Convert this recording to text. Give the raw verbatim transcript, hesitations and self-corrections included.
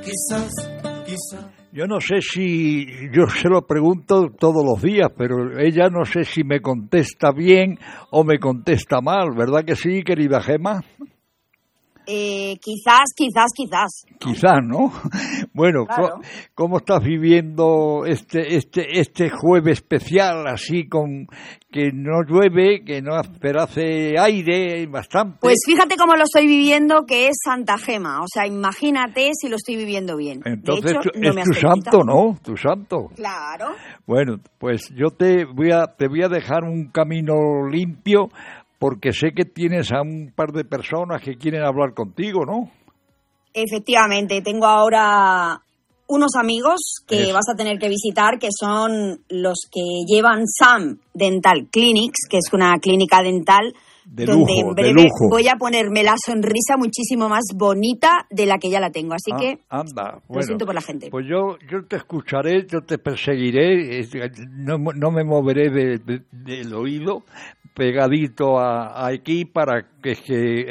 quizás, quizás. Yo no sé si, yo se lo pregunto todos los días, pero ella no sé si me contesta bien o me contesta mal, ¿verdad que sí, querida Gema? Eh, quizás, quizás, quizás. Quizás, ¿no? Bueno, claro. ¿cómo, ¿cómo estás viviendo este este este jueves especial, así con que no llueve, que no pero hace aire bastante? Pues fíjate cómo lo estoy viviendo, que es Santa Gema. O sea, imagínate si lo estoy viviendo bien. Entonces de hecho, tu, no es me tu has santo, felicitado. ¿no? Tu santo. Claro. Bueno, pues yo te voy a te voy a dejar un camino limpio, porque sé que tienes a un par de personas que quieren hablar contigo, ¿no? Efectivamente, tengo ahora unos amigos que Eso. vas a tener que visitar, que son los que llevan Sam Dental Clinics, que es una clínica dental De donde lujo, en de breve lujo. voy a ponerme la sonrisa muchísimo más bonita de la que ya la tengo. Así Ah, que anda, lo bueno, siento por la gente. Pues yo yo te escucharé, yo te perseguiré, es- no, no me moveré de, de- del oído, pegadito a, a aquí para que, que